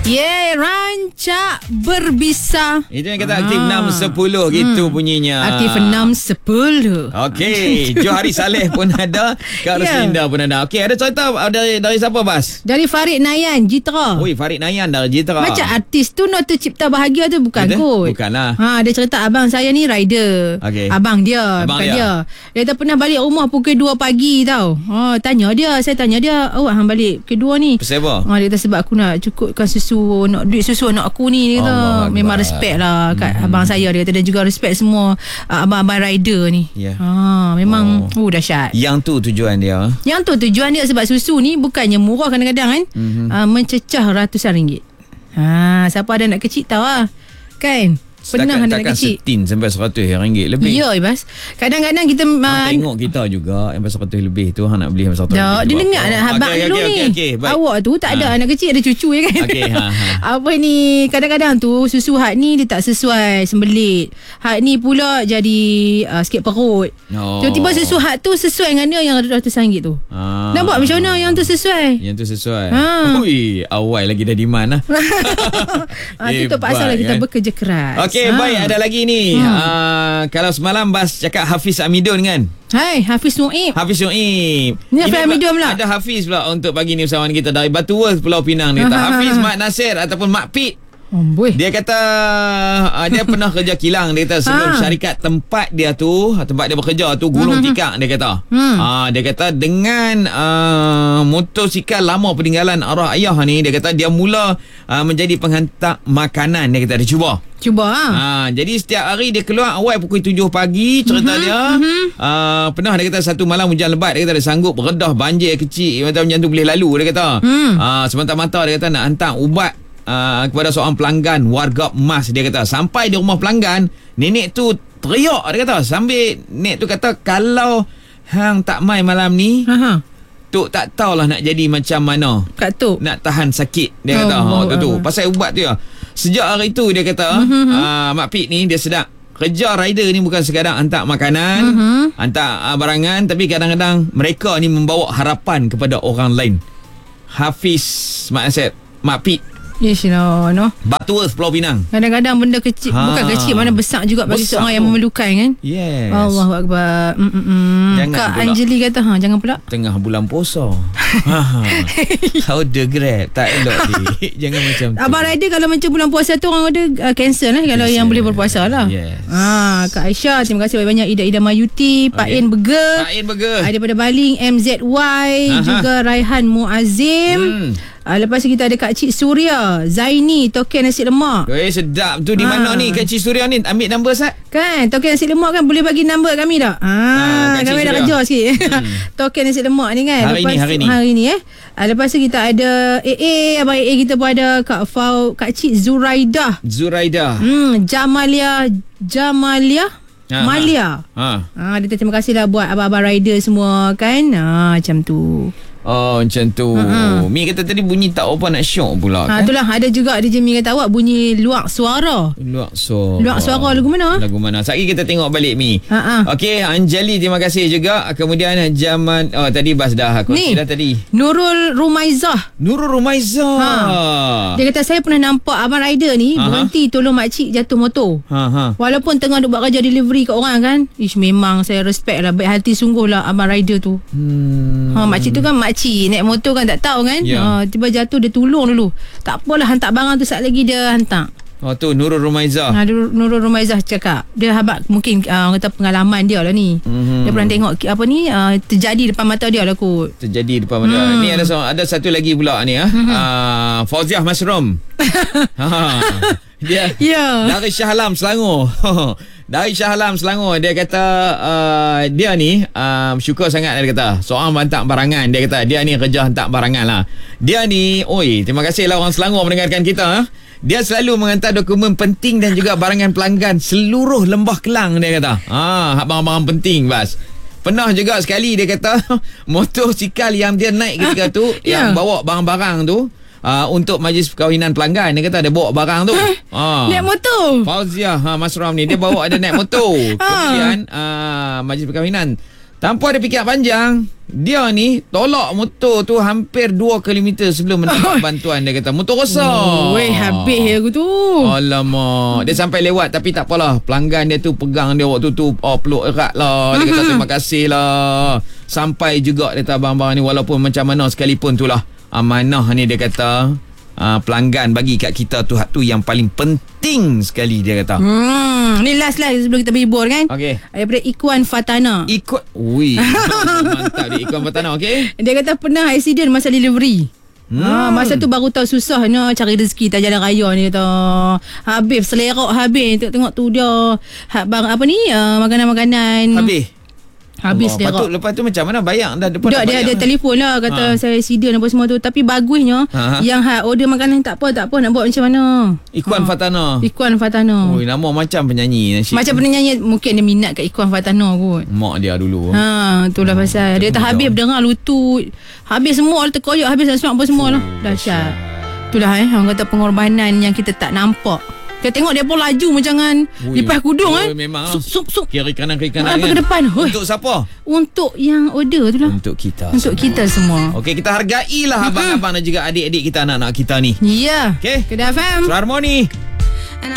Rancak berbisa. Itu yang kata aktif 6-10 gitu bunyinya. Aktif 6-10. Okey, Johari Saleh pun ada, Kak Roslinda pun ada. Okey, ada cerita dari siapa, Bas? Dari Farid Nayan, Jitra. Oi, Farid Nayan dari Jitra. Macam artis tu Nota Cipta Bahagia tu bukan kot. Bukanlah. Dia cerita abang saya ni rider. Okey. Abang dia, bukan dia. Dia kata pernah balik rumah pukul 2 pagi tau. Saya tanya dia, awak hang balik pukul 2 ni. Pasal apa? Dia kata sebab aku nak cukupkan susu, nak duit susu anak aku ni. Dia kata memang respect lah kat abang saya. Dia kata dan juga respect semua abang-abang rider ni. Memang dahsyat. Yang tu tujuan dia. Sebab susu ni bukannya murah kadang-kadang kan. Mencecah ratusan ringgit. Siapa ada anak kecil tahu lah kan. Pernah ada anak kecil setin sampai RM100 lebih. Ya, Ibas. Kadang-kadang kita tengok kita juga yang pasal RM100 lebih tu nak beli RM100 lebih. Dia dengar anak habang dulu ni. Awak tu tak ada anak kecil, ada cucu je kan. Apa ni, kadang-kadang tu susu hak ni dia tak sesuai sembelit. Hak ni pula jadi sikit perut. Tiba-tiba susu hak tu sesuai dengan dia yang RM100 tu. Nampak macam mana yang tu sesuai? Ui, awal lagi dah demand lah. Itu pasal kita bekerja keras. Okey, baik, ada lagi ni. Kalau semalam Bas cakap Hafiz Amidun kan? Hai, Hafiz Nu'ib. Ni Hafiz Amidun pula. Ada Hafiz pula untuk pagi ni usahawan kita dari Batu Worth, Pulau Pinang ni. Hafiz Mak Nasir ataupun Mak Pit. Dia kata dia pernah kerja kilang. Dia kata sebelum syarikat tempat dia bekerja tu gulung tikar. Dia kata dia kata dengan motosikal lama peninggalan arwah ayah ni, dia kata dia mula menjadi penghantar makanan. Dia kata dia cuba. Jadi setiap hari dia keluar awal pukul 7 pagi. Cerita dia pernah dia kata satu malam hujan lebat. Dia kata dia sanggup redah banjir kecil macam tu boleh lalu. Dia kata semata-mata dia kata nak hantar ubat kepada seorang pelanggan warga emas. Dia kata sampai di rumah pelanggan, nenek tu teriak. Dia kata sambil nenek tu kata kalau hang tak mai malam ni, Tok tak tahulah nak jadi macam mana. Kak Tok nak tahan sakit. Dia kata tu pasal ubat tu ya. Sejak hari tu dia kata Mak Pit ni dia sedap. Kerja rider ni bukan sekadar hantar makanan, hantar barangan, tapi kadang-kadang mereka ni membawa harapan kepada orang lain. Hafiz Mak Nasir, Mak Pit. Yes, no. Batu Worth, Pulau Pinang. Kadang-kadang benda kecil, bukan kecil, mana besar juga bagi seorang yang memerlukan kan. Yes. Allahu Akbar. Kak Anjali kata jangan pula tengah bulan puasa. How the grab. Tak elok ni. Jangan macam tu. Abang rider kalau macam bulan puasa tu orang order cancel lah. Kalau yang boleh berpuasa lah. Yes. Kak Aisyah, terima kasih banyak. Ida Mayuti, Pak In Burger, daripada Baling, MZY, juga Raihan Muazzim. Lepas tu kita ada Kak Cik Suria, Zaini, token nasi lemak. Sedap tu. Di mana ni Kak Cik Suria ni? Ambil nombor Sat kan. Token nasi lemak kan boleh bagi nombor kami tak? Kami dah kerja sikit. Token nasi lemak ni kan hari ni lepas tu kita ada Abang kita pun ada Kak Cik Zuraidah, Jamalia Malia. Dia terima kasih lah buat abang-abang rider semua kan. Macam tu. Macam tu. Mi kata tadi bunyi tak apa nak syok pula kan? Itulah ada juga dia Mi kata awak bunyi luak suara. Luak suara lagu mana? Sekali kita tengok balik Mi. Okey, Anjali terima kasih juga. Kemudian Jaman tadi Bas dah aku dah tadi. Nurul Rumaizah. Dia kata saya pernah nampak abang rider ni berhenti tolong makcik jatuh motor. Walaupun tengah buat kerja delivery kat orang kan. Memang saya respect lah, baik hati sungguh lah abang rider tu. Makcik tu kan makcik naik motor kan tak tahu kan. Tiba jatuh dia tolong dulu. Tak apalah, hantar barang tu saat lagi dia hantar. Tu Nurul Rumaizah. Nurul Rumaizah cakap dia habaq mungkin kata pengalaman dia lah ni. Dia pernah tengok apa ni terjadi depan mata dia lah kot. Terjadi depan mata. Ni ada satu lagi pula ni Fauziah Masrum. Dia dari Shah Alam Selangor. Dia kata dia ni syukur sangat. Dia kata seorang hantar barangan. Dia kata dia ni kerja hantar barangan lah. Dia ni terima kasih lah orang Selangor mendengarkan kita. Dia selalu mengantar dokumen penting dan juga barangan pelanggan seluruh Lembah Kelang. Dia kata barang-barang penting Bas. Pernah juga sekali dia kata motosikal yang dia naik ketika tu yang bawa barang-barang tu untuk majlis perkahwinan pelanggan. Dia kata dia bawa barang tu naik motor. Fauziah Masram ni dia bawa ada naik motor. Kemudian majlis perkahwinan Tanpa ada fikir panjang, dia ni tolak motor tu hampir 2 km sebelum mendapat bantuan. Dia kata motor rosak. Weh, habis aku tu. Alamak. Dia sampai lewat tapi tak apalah. Pelanggan dia tu pegang dia waktu tu. Peluk erat lah. Dia kata terima kasih lah. Sampai juga dia kata abang-abang ni, walaupun macam mana sekalipun tu lah, amanah ni dia kata, pelanggan bagi kat kita tu yang paling penting sekali, dia kata. Ni last sebelum kita berhibur kan. Okey. Daripada Ikuan Fatana. Ui. Mantap dia Ikuan Fatana. Okey. Dia kata pernah accident masa delivery. Masa tu baru tahu susahnya cari rezeki tak jalan raya ni kata. Habis selerak habis. Tengok tu dia makanan-makanan habis dia. Lepas tu macam mana bayar dah depan? Dia ada telefon lah kata saya accident apa semua tu. Tapi bagusnya yang order makanan tak apa nak buat macam mana. Ikuan Fatana. Oi, nama macam penyanyi. Macam penyanyi, mungkin dia minat kat Ikuan Fatana kot. Mak dia dulu. Itulah pasal dia kata habis dengar lutut. Habis semua terkoyak, habis nak apa semua lah. Dahsyat. Itulah orang kata pengorbanan yang kita tak nampak. Kita tengok dia pun laju macam kan lipas kudung memang sup. Kiri kanan ke depan. Untuk siapa? Untuk yang order tu lah. Untuk kita semua. Okey, kita hargailah abang-abang dan juga adik-adik kita, anak-anak kita ni. Ya. Okey. Kedah FM Suara Harmoni.